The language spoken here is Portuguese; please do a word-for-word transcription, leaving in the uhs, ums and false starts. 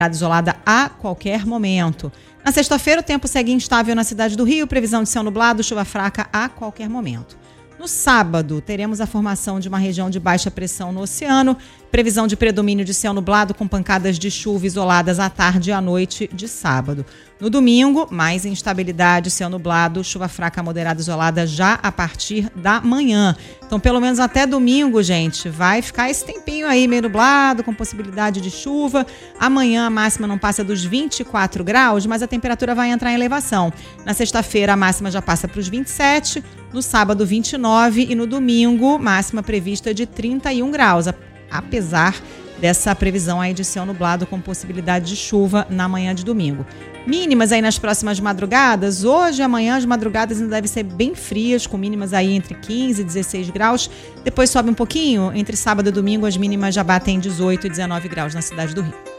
isolada a qualquer momento. Na sexta-feira, o tempo segue instável na cidade do Rio, previsão de céu nublado, chuva fraca a qualquer momento. No sábado, teremos a formação de uma região de baixa pressão no oceano, previsão de predomínio de céu nublado com pancadas de chuva isoladas à tarde e à noite de sábado. No domingo, mais instabilidade, céu nublado, chuva fraca moderada isolada já a partir da manhã. Então, pelo menos até domingo, gente, vai ficar esse tempinho aí meio nublado, com possibilidade de chuva. Amanhã a máxima não passa dos vinte e quatro graus, mas a temperatura vai entrar em elevação. Na sexta-feira a máxima já passa para os vinte e sete, no sábado vinte e nove e no domingo máxima prevista de trinta e um graus, apesar dessa previsão aí de céu nublado com possibilidade de chuva na manhã de domingo. Mínimas aí nas próximas madrugadas, hoje e amanhã as madrugadas ainda devem ser bem frias, com mínimas aí entre quinze e dezesseis graus, depois sobe um pouquinho, entre sábado e domingo as mínimas já batem dezoito e dezenove graus na cidade do Rio.